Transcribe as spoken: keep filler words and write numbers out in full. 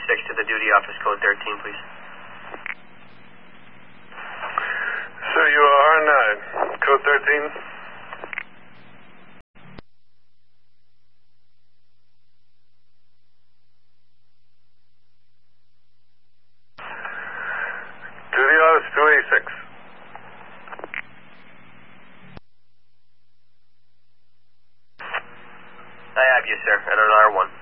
six to the duty office, code thirteen, please. Sir, you are R nine, code thirteen. Duty office two eighty-six. I have you, sir, at an R one.